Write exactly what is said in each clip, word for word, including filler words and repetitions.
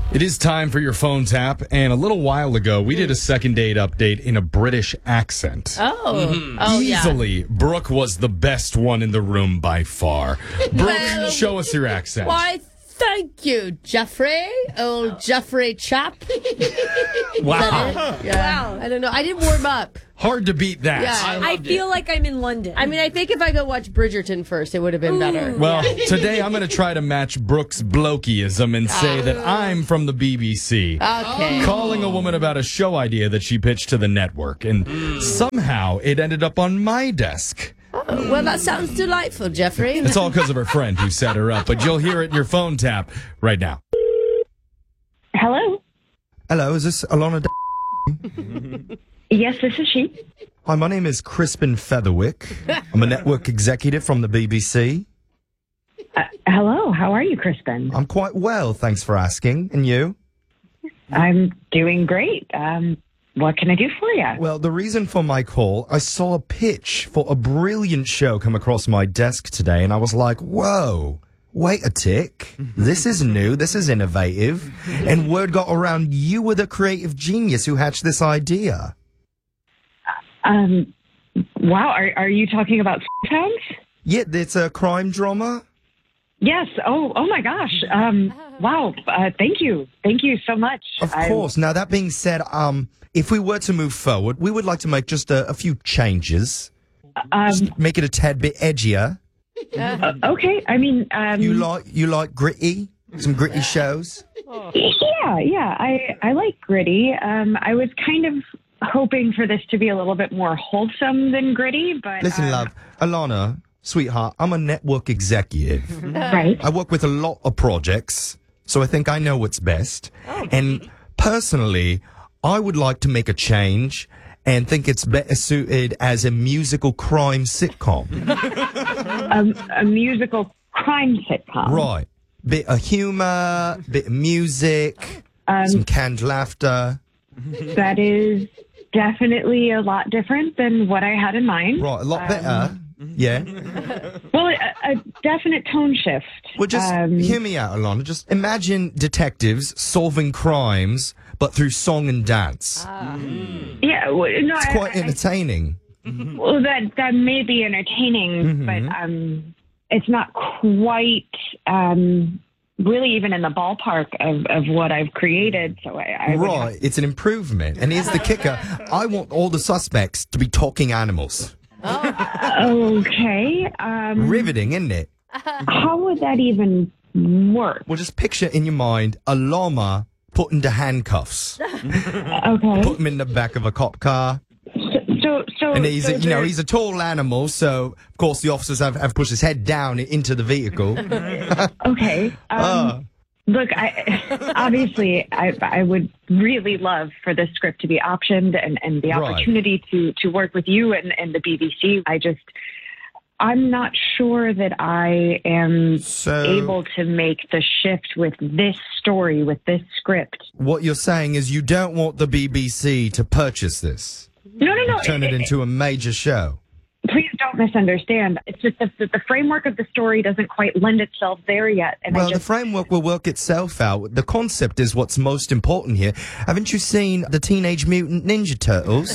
It is time for your phone tap, and a little while ago, we did a second date update in a British accent. Oh, Mm-hmm. oh Easily, yeah. Brooke was the best one in the room by far. Brooke, Well, show us your accent. Why, thank you, Jeffrey. Old Jeffrey chap. Wow. Yeah. I don't know. I didn't warm up. Hard to beat that. Yeah. I feel like I'm in London. I mean, I think if I go watch Bridgerton first, it would have been better. Well, today I'm going to try to match Brooke's blokeism and say that I'm from the B B C. Okay. Calling a woman about a show idea that she pitched to the network, and somehow it ended up on my desk. Oh, well, that sounds delightful, Jeffrey. It's all because of her friend who set her up, but you'll hear it in your phone tap right now. Hello. Hello, is this Alana? D- Yes, this is she. Hi, my name is Crispin Featherwick. I'm a network executive from the B B C. Uh, hello. How are you, Crispin? I'm quite well, thanks for asking. And you? I'm doing great. Um, what can I do for you? Well, the reason for my call, I saw a pitch for a brilliant show come across my desk today, and I was like, whoa. Wait a tick. This is new. This is innovative. And word got around you were the creative genius who hatched this idea. Um, wow. Are are you talking about Towns? Yeah, it's a crime drama. Yes. Oh. Oh my gosh. Um. Wow. Uh, thank you. Thank you so much. Of I- course. Now, that being said, um, if we were to move forward, we would like to make just a, a few changes. Um. Make it a tad bit edgier. uh, okay. I mean. Um. You like you like gritty? Some gritty shows? Yeah. Yeah. I I like gritty. Um. I was kind of hoping for this to be a little bit more wholesome than gritty, but Listen, um, love, Alana, sweetheart, I'm a network executive. Right. I work with a lot of projects, so I think I know what's best. And personally, I would like to make a change and think it's better suited as a musical crime sitcom. Um, a musical crime sitcom. Right. Bit of humor, bit of music, Um, some canned laughter. That is definitely a lot different than what I had in mind. Right, a lot better. Yeah. Well, a, a definite tone shift. Well, just Um, hear me out, Alana. Just imagine detectives solving crimes, but through song and dance. yeah, well, no, It's I- quite I- entertaining. well, that that may be entertaining, Mm-hmm. but um, it's not quite um, really even in the ballpark of, of what I've created. So I, I would Right, it's an improvement. And here's the kicker. I want all the suspects to be talking animals. have, okay. Um, Riveting, isn't it? how would that even work? Well, just picture in your mind a llama put into handcuffs. Okay. Put him in the back of a cop car. So, so, And he's, so a, you know, there- he's a tall animal, so of course the officers have, have pushed his head down into the vehicle. okay. Um, Ah. Look, I, obviously, I, I would really love for this script to be optioned and, and the Right. opportunity to, to work with you and, and the B B C. I just, I'm not sure that I am So- able to make the shift with this story, with this script. What you're saying is you don't want the B B C to purchase this, No, no, no. turn it into a major show. Please don't misunderstand. It's just that the, the framework of the story doesn't quite lend itself there yet. And Well, I the just, framework will work itself out. The concept is what's most important here. Haven't you seen the Teenage Mutant Ninja Turtles?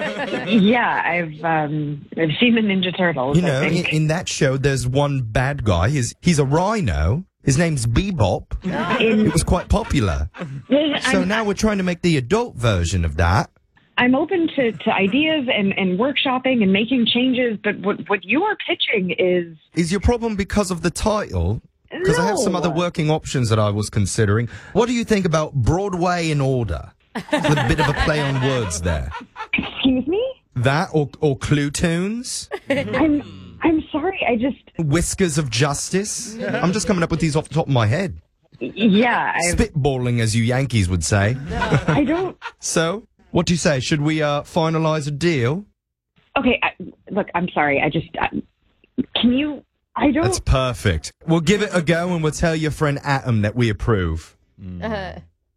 yeah, I've um, I've seen the Ninja Turtles. You I know, in, think. in that show, there's one bad guy. He's, he's a rhino. His name's Bebop. In- It was quite popular. So I'm, now we're trying to make the adult version of that. I'm open to, to ideas and, and workshopping and making changes, but what, what you are pitching is Is your problem because of the title? Because I have some No. other working options that I was considering. What do you think about Broadway in Order? With a bit of a play on words there. excuse me. That or, or Clue Tunes? I'm I'm sorry. I just Whiskers of Justice? I'm just coming up with these off the top of my head. yeah. I Spitballing, as you Yankees would say. I don't. So, what do you say? Should we uh, finalise a deal? Okay. I, look, I'm sorry. I just I, can you. I don't. That's perfect. We'll give it a go and we'll tell your friend Atom that we approve. Uh,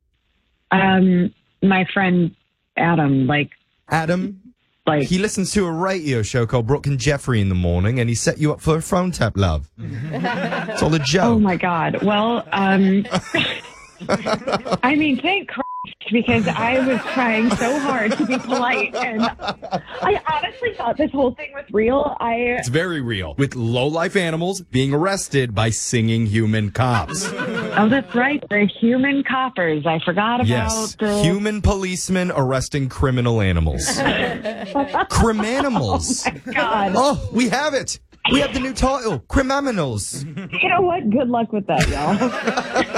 Um, my friend Adam, like Adam, like he listens to a radio show called Brooke and Jeffrey in the morning and he set you up for a phone tap, love. It's all a joke. oh my god. Well, um. I mean, thank Christ, because I was trying so hard to be polite, and I honestly thought this whole thing was real. I It's very real. With low-life animals being arrested by singing human cops. oh, that's right, the human coppers. I forgot about Yes. the Human policemen arresting criminal animals. Criminals. God. Oh, we have it. We have the new title, Criminals. You know what? Good luck with that, y'all.